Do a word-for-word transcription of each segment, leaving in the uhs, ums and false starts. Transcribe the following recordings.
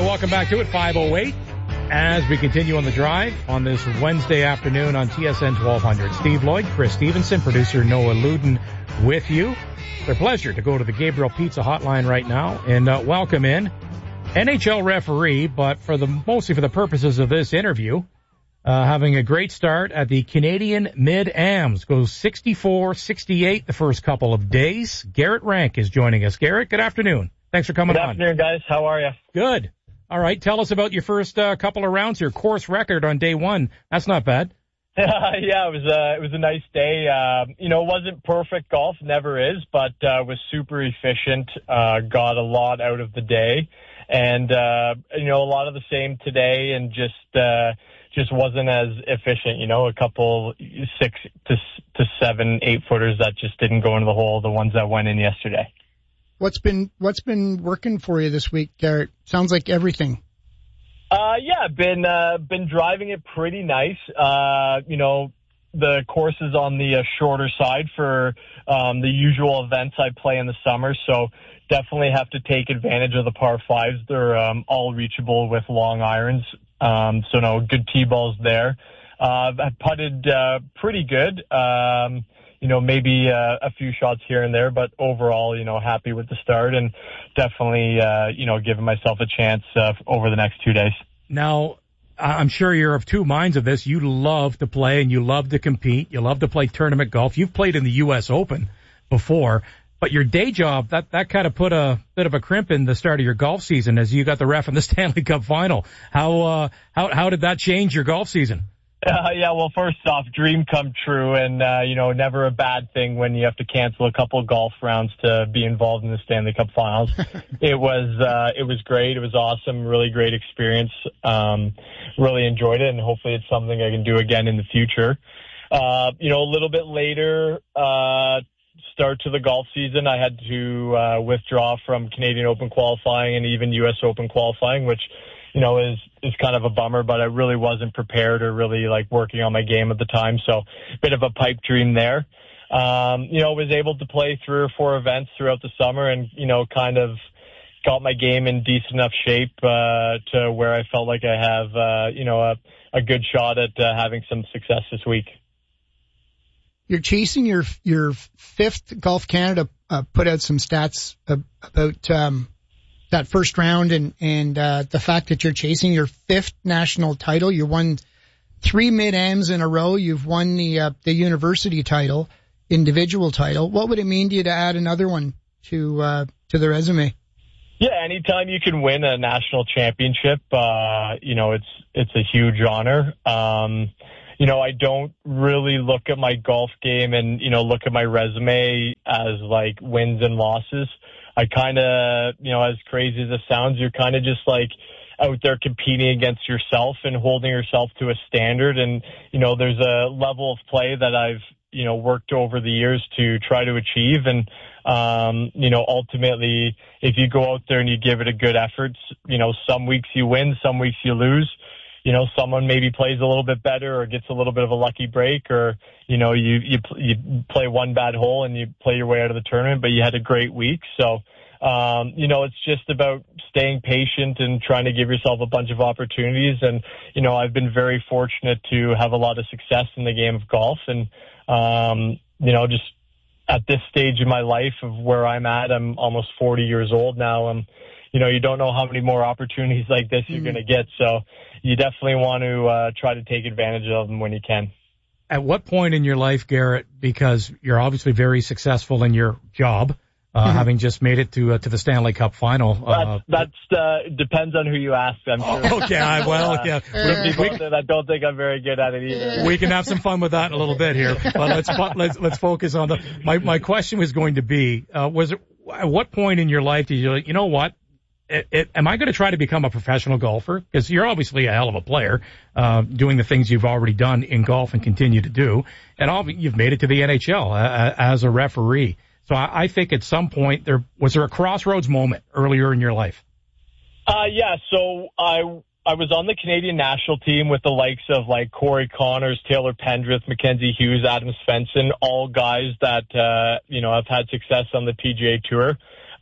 welcome back to it, five oh eight, as we continue on the drive on this Wednesday afternoon on T S N twelve hundred. Steve Lloyd, Chris Stevenson, producer Noah Luden with you. It's a pleasure to go to the Gabriel Pizza hotline right now and uh, welcome in N H L referee, but for the mostly for the purposes of this interview, uh, having a great start at the Canadian Mid-Ams. Goes sixty-four sixty-eight the first couple of days. Garrett Rank is joining us. Garrett, good afternoon. Thanks for coming on. Good afternoon, guys. How are you? Good. All right. Tell us about your first uh, couple of rounds here. Course record on day one. That's not bad. yeah, it was a, it was a nice day. Uh, you know, it wasn't perfect golf, never is, but uh, was super efficient. Uh, got a lot out of the day. And, uh, you know, a lot of the same today and just, uh, just wasn't as efficient, you know, a couple six to, to seven, eight footers that just didn't go into the hole, the ones that went in yesterday. What's been what's been working for you this week, Garrett? Sounds like everything. Uh, yeah, been uh, been driving it pretty nice. Uh, you know, the course is on the uh, shorter side for um, the usual events I play in the summer, so definitely have to take advantage of the par fives. They're um, all reachable with long irons, um, so no good tee balls there. Uh, I've putted uh, pretty good. Um, You know, maybe uh, a few shots here and there, but overall, you know, happy with the start and definitely, uh, you know, giving myself a chance uh, over the next two days. Now, I'm sure you're of two minds of this. You love to play and you love to compete. You love to play tournament golf. You've played in the U S Open before, but your day job, that, that kind of put a bit of a crimp in the start of your golf season as you got the ref in the Stanley Cup final. How, uh, how, how did that change your golf season? Uh, yeah, well, first off, dream come true, and, uh, you know, never a bad thing when you have to cancel a couple of golf rounds to be involved in the Stanley Cup Finals. It was, uh, it was great. It was awesome. Really great experience. Um, really enjoyed it, and hopefully it's something I can do again in the future. Uh, you know, a little bit later, uh, start to the golf season, I had to, uh, withdraw from Canadian Open qualifying and even U S Open qualifying, which, you know, is, is kind of a bummer, but I really wasn't prepared or really like working on my game at the time. So a bit of a pipe dream there. Um, you know, was able to play three or four events throughout the summer and, you know, kind of got my game in decent enough shape, uh, to where I felt like I have, uh, you know, a, a good shot at uh, having some success this week. You're chasing your, your fifth. Golf Canada uh, put out some stats about, um, that first round and, and, uh, the fact that you're chasing your fifth national title. You won three mid-ams in a row. You've won the, uh, the university title, individual title. What would it mean to you to add another one to, uh, to the resume? Yeah, anytime you can win a national championship, uh, you know, it's, it's a huge honor. Um, you know, I don't really look at my golf game and, you know, look at my resume as like wins and losses. I kind of, you know, as crazy as it sounds, you're kind of just like out there competing against yourself and holding yourself to a standard. And, you know, there's a level of play that I've, you know, worked over the years to try to achieve. And, um, you know, ultimately, if you go out there and you give it a good effort, you know, some weeks you win, some weeks you lose. You know, someone maybe plays a little bit better or gets a little bit of a lucky break, or, you know, you, you, you play one bad hole and you play your way out of the tournament, but you had a great week. So, um, you know, it's just about staying patient and trying to give yourself a bunch of opportunities. And, you know, I've been very fortunate to have a lot of success in the game of golf. And, um, you know, just at this stage in my life of where I'm at, I'm almost forty years old now. I'm, you know, you don't know how many more opportunities like this you're mm. going to get. So you definitely want to uh, try to take advantage of them when you can. At what point in your life, Garrett, because you're obviously very successul in your job, uh, mm-hmm. having just made it to uh, to the Stanley Cup final. Uh, that's that's uh, depends on who you ask, I'm sure. Oh, okay, I, well, uh, yeah. There's people that don't think I'm very good at it either. We can have some fun with that in a little bit here. But let's let's let's focus on the. My my question was going to be: uh, was it at what point in your life did you, you know what? It, it, am I going to try to become a professional golfer? Because you're obviously a hell of a player, uh, doing the things you've already done in golf and continue to do. And all, you've made it to the N H L uh, as a referee. So I, I think at some point there, was there a crossroads moment earlier in your life? Uh, yeah. So I, I was on the Canadian national team with the likes of like Corey Connors, Taylor Pendrith, Mackenzie Hughes, Adam Svensson, all guys that, uh, you know, have had success on the P G A Tour.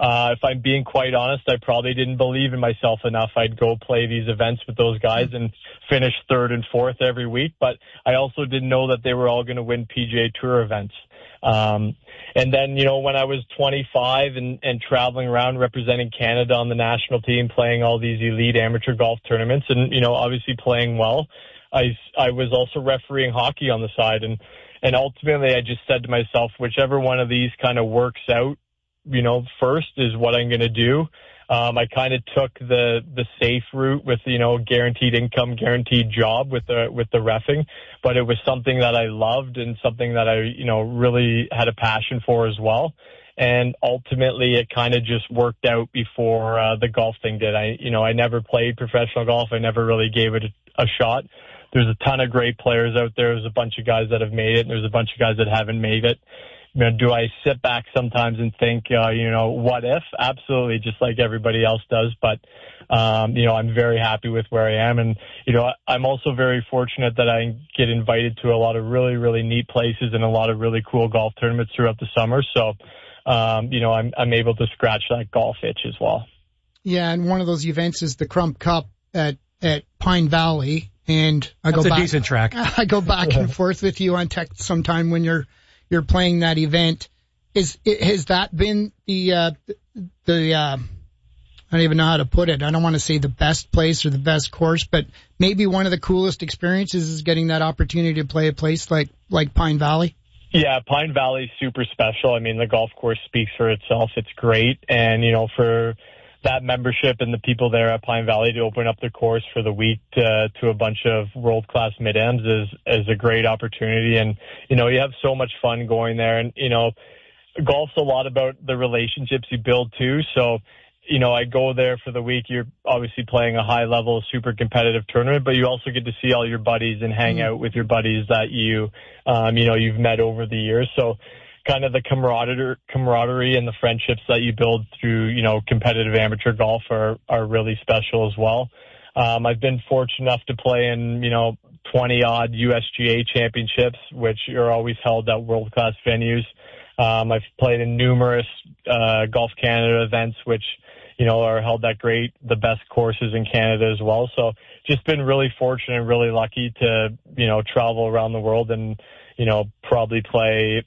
Uh, if I'm being quite honest, I probably didn't believe in myself enough. I'd go play these events with those guys and finish third and fourth every week, but I also didn't know that they were all going to win P G A Tour events. Um, and then, you know, when I was twenty-five and, and traveling around representing Canada on the national team, playing all these elite amateur golf tournaments and, you know, obviously playing well, I, I was also refereeing hockey on the side. And, and ultimately I just said to myself, whichever one of these kind of works out, you know, first is what I'm going to do. Um, I kind of took the, the safe route with, you know, guaranteed income, guaranteed job with the, with the reffing, but it was something that I loved and something that I, you know, really had a passion for as well. And ultimately it kind of just worked out before, uh, the golf thing did. I, you know, I never played professional golf. I never really gave it a, a shot. There's a ton of great players out there. There's a bunch of guys that have made it, and there's a bunch of guys that haven't made it. You know, do I sit back sometimes and think, uh, you know, what if? Absolutely, just like everybody else does. But, um, you know, I'm very happy with where I am. And, you know, I'm also very fortunate that I get invited to a lot of really, really neat places and a lot of really cool golf tournaments throughout the summer. So, um, you know, I'm, I'm able to scratch that golf itch as well. Yeah, and one of those events is the Crump Cup at, at Pine Valley. And I That's go a back, decent track. I go back and forth with you on text sometime when you're, you're playing that event. Is, has that been the, uh, the, uh, I don't even know how to put it. I don't want to say the best place or the best course, but maybe one of the coolest experiences is getting that opportunity to play a place like, like Pine Valley? Yeah, Pine Valley is super special. I mean, the golf course speaks for itself. It's great. And, you know, for that membership and the people there at Pine Valley to open up the course for the week to, to a bunch of world-class mid-ams is, is a great opportunity. And, you know, you have so much fun going there. And, you know, golf's a lot about the relationships you build too. So, you know, I go there for the week. You're obviously playing a high-level, super competitive tournament, but you also get to see all your buddies and hang out with your buddies that you, um, you know, you've met over the years. So, kind of the camaraderie, camaraderie and the friendships that you build through, you know, competitive amateur golf are, are really special as well. Um, I've been fortunate enough to play in, you know, twenty odd U S G A championships, which are always held at world-class venues. Um, I've played in numerous, uh, Golf Canada events, which, you know, are held at great, the best courses in Canada as well. So just been really fortunate and really lucky to, you know, travel around the world and, you know, probably play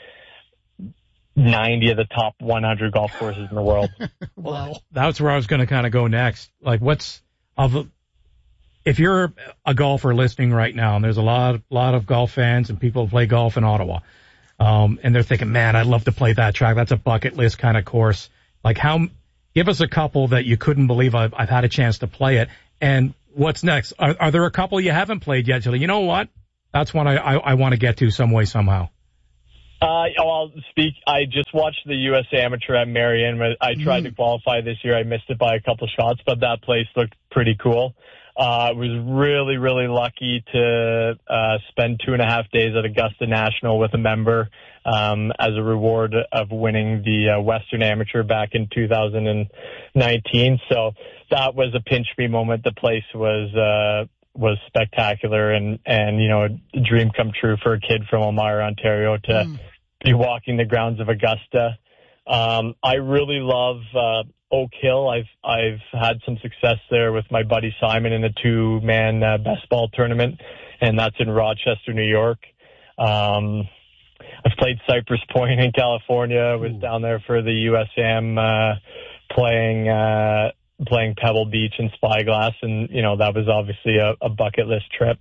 ninety of the top one hundred golf courses in the world. Wow. That's where I was going to kind of go next. Like, what's of if you're a golfer listening right now, and there's a lot, lot of golf fans and people who play golf in Ottawa, um, and they're thinking, man, I'd love to play that track. That's a bucket list kind of course. Like, how? Give us a couple that you couldn't believe I've, I've had a chance to play it. And what's next? Are, are there a couple you haven't played yet? You know what? That's one I, I, I want to get to some way, somehow. Uh, I'll speak. I just watched the U S Amateur at Marion. I tried mm. to qualify this year. I missed it by a couple shots, but that place looked pretty cool. Uh, I was really, really lucky to, uh, spend two and a half days at Augusta National with a member, um, as a reward of winning the uh, Western Amateur back in two thousand nineteen. So that was a pinch me moment. The place was, uh, was spectacular and, and, you know, a dream come true for a kid from Elmira, Ontario to mm. be walking the grounds of Augusta. Um, I really love, uh, Oak Hill. I've, I've had some success there with my buddy Simon in a two man, uh, best ball tournament, and that's in Rochester, New York. Um, I've played Cypress Point in California. I was Ooh. down there for the U S A M, uh, playing, uh, playing Pebble Beach and Spyglass, and, you know, that was obviously a, a bucket list trip.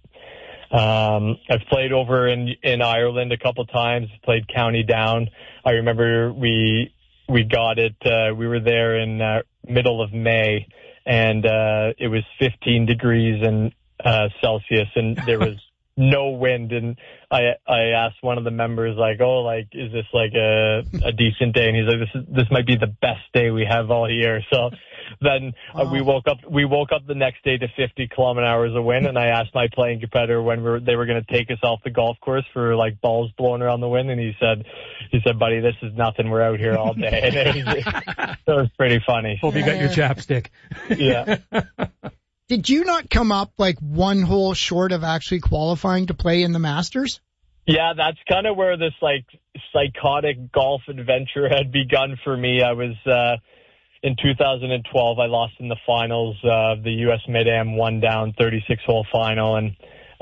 Um, I've played over in, in Ireland a couple times, played County Down. I remember we, we got it, uh, we were there in, uh, middle of May, and, uh, it was fifteen degrees and, uh, Celsius, and there was no wind. And I, I asked one of the members, like, oh, like, is this like a, a decent day? And he's like, this is, this might be the best day we have all year. So then uh, we woke up, we woke up the next day to fifty kilometer hours of wind. And I asked my playing competitor when we were, they were going to take us off the golf course for like balls blowing around the wind. And he said, he said, buddy, this is nothing. We're out here all day. And it was, it was pretty funny. Hope you got your chapstick. Yeah. Did you not come up like one hole short of actually qualifying to play in the Masters? Yeah, that's kind of where this like psychotic golf adventure had begun for me. I was, uh, in two thousand twelve, I lost in the finals of the U S Mid-Am one down thirty-six hole final. And,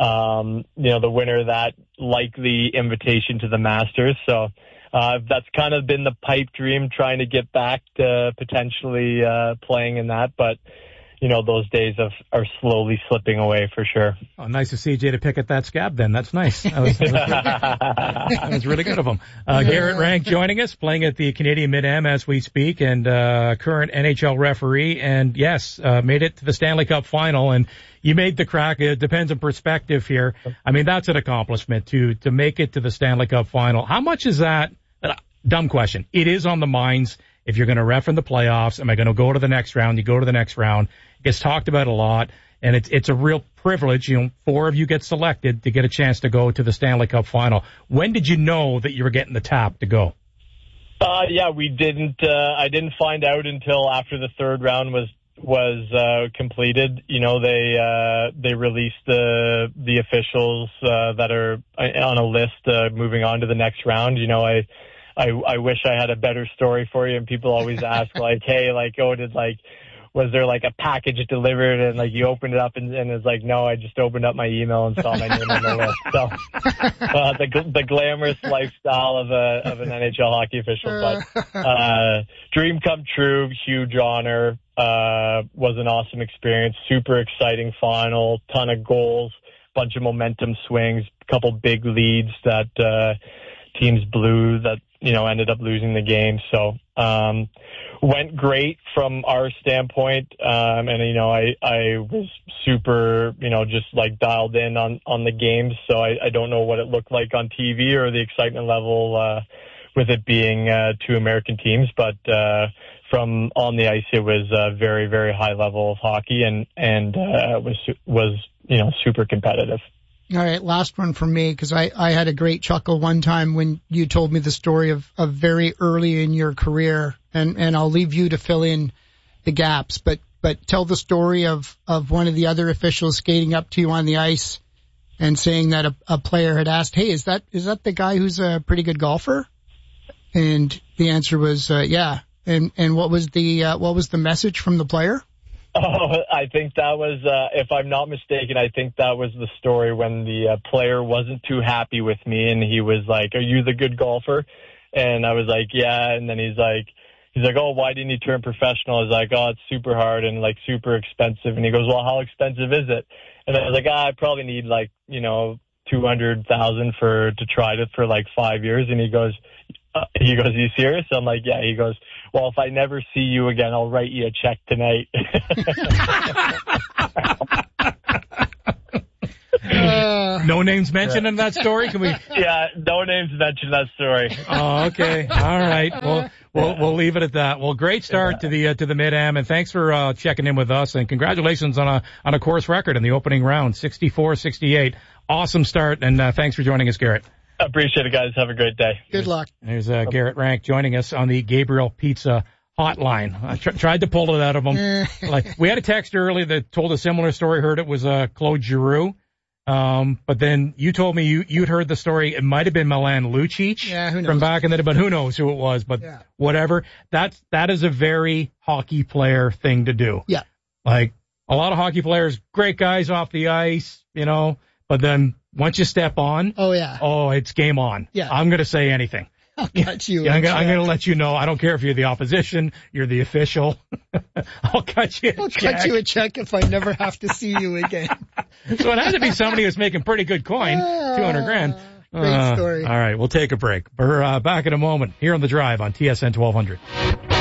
um, you know, the winner of that likely invitation to the Masters. So, uh, that's kind of been the pipe dream, trying to get back to potentially, uh, playing in that. But, you know, those days of, are slowly slipping away for sure. Oh, nice to see Jay to pick at that scab then. That's nice. That was, that was, that was really good of him. Uh, Garrett Rank joining us, playing at the Canadian Mid-Am as we speak, and uh current N H L referee. And yes, uh made it to the Stanley Cup final, and you made the crack. It depends on perspective here. I mean, that's an accomplishment to to make it to the Stanley Cup final. How much is that? Uh, dumb question. It is on the minds. If you're going to ref in the playoffs, am I going to go to the next round? You go to the next round. It gets talked about a lot, and it's it's a real privilege. You know, four of you get selected to get a chance to go to the Stanley Cup final. When did you know that you were getting the tap to go? Uh, yeah, we didn't. Uh, I didn't find out until after the third round was was uh, completed. You know, they uh, they released the the officials uh, that are on a list uh, moving on to the next round. You know, I. I, I wish I had a better story for you. And people always ask, like, hey, like, oh, did, like, was there, like, a package delivered and, like, you opened it up and, and it's like, no, I just opened up my email and saw my name on the list. So, uh, the, the glamorous lifestyle of a, of an N H L hockey official. But, uh, dream come true, huge honor, uh, was an awesome experience, super exciting final, ton of goals, bunch of momentum swings, couple big leads that, uh, teams blew that, you know, ended up losing the game. So, um, went great from our standpoint. Um, and, you know, I, I was super, you know, just like dialed in on, on the games. So I, I don't know what it looked like on T V or the excitement level, uh, with it being, uh, two American teams. But, uh, from on the ice, it was a very, very high level of hockey and, and, uh, was, was, you know, super competitive. All right, last one from me, because I, I had a great chuckle one time when you told me the story of, of very early in your career, and, and I'll leave you to fill in the gaps, but, but tell the story of, of one of the other officials skating up to you on the ice and saying that a, a player had asked, hey, is that is that the guy who's a pretty good golfer? And the answer was, uh, yeah. And and what was the uh, what was the message from the player? Oh, I think that was, uh, if I'm not mistaken, I think that was the story when the uh, player wasn't too happy with me and he was like, are you the good golfer? And I was like, yeah. And then he's like, he's like, oh, why didn't you turn professional? I was like, oh, it's super hard and like super expensive. And he goes, well, how expensive is it? And I was like, ah, I probably need like, you know, two hundred thousand for, to try it for like five years. And he goes, uh, he goes, are you serious? I'm like, yeah. He goes, well, if I never see you again, I'll write you a check tonight. uh, no names mentioned in that story? Can we? Yeah, no names mentioned in that story. Oh, okay. All right. Well, we'll, we'll leave it at that. Well, great start to the, uh, to the Mid-Am, and thanks for, uh, checking in with us, and congratulations on a, on a course record in the opening round, sixty-four sixty-eight. Awesome start, and, uh, thanks for joining us, Garrett. Appreciate it, guys. Have a great day. Good luck. There's uh, Garrett Rank joining us on the Gabriel Pizza hotline. I tr- tried to pull it out of him. Like, we had a text earlier that told a similar story. Heard it was uh, Claude Giroux. Um, but then you told me you, you'd heard the story. It might have been Milan Lucic yeah, who knows? from back in the day, but who knows who it was. But yeah. Whatever. That's, that is a very hockey player thing to do. Yeah. Like, a lot of hockey players, great guys off the ice, you know, but then once you step on, oh yeah, oh, it's game on. Yeah. I'm going to say anything. I'll cut you. Yeah, I'm going to let you know. I don't care if you're the opposition, you're the official. I'll cut you a I'll check. cut you a check if I never have to see you again. So it had to be somebody who's making pretty good coin, uh, two hundred grand. Great uh, story. All right, we'll take a break. We're uh, back in a moment here on The Drive on T S N twelve hundred.